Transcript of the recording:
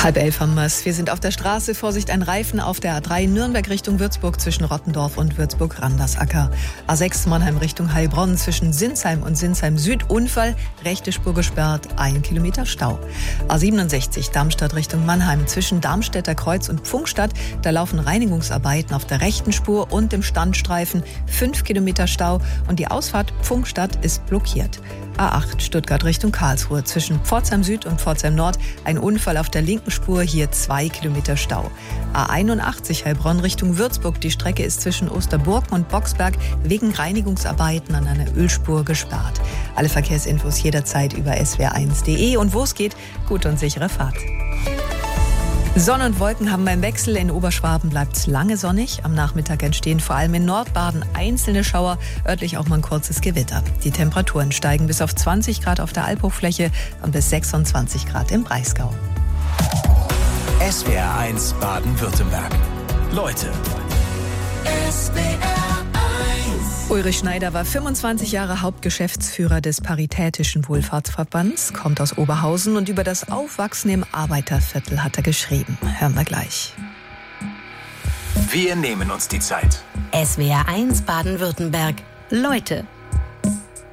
10:30 haben wir's. Wir sind auf der Straße. Vorsicht, ein Reifen auf der A3 Nürnberg Richtung Würzburg zwischen Rottendorf und Würzburg-Randersacker. A6 Mannheim Richtung Heilbronn zwischen Sinsheim und Sinsheim Süd. Unfall, rechte Spur gesperrt, 1 Kilometer Stau. A67 Darmstadt Richtung Mannheim zwischen Darmstädter Kreuz und Pfungstadt. Da laufen Reinigungsarbeiten auf der rechten Spur und im Standstreifen. 5 Kilometer Stau und die Ausfahrt Pfungstadt ist blockiert. A8 Stuttgart Richtung Karlsruhe zwischen Pforzheim Süd und Pforzheim Nord. Ein Unfall auf der linken Spur, hier 2 Kilometer Stau. A81 Heilbronn Richtung Würzburg. Die Strecke ist zwischen Osterburgen und Boxberg wegen Reinigungsarbeiten an einer Ölspur gesperrt. Alle Verkehrsinfos jederzeit über swr1.de und wo es geht, gute und sichere Fahrt. Sonne und Wolken haben beim Wechsel. In Oberschwaben bleibt es lange sonnig. Am Nachmittag entstehen vor allem in Nordbaden einzelne Schauer, örtlich auch mal ein kurzes Gewitter. Die Temperaturen steigen bis auf 20 Grad auf der Albhochfläche und bis 26 Grad im Breisgau. SWR1 Baden-Württemberg. Leute. Ulrich Schneider war 25 Jahre Hauptgeschäftsführer des Paritätischen Wohlfahrtsverbands, kommt aus Oberhausen und über das Aufwachsen im Arbeiterviertel hat er geschrieben. Hören wir gleich. Wir nehmen uns die Zeit. SWR1 Baden-Württemberg. Leute.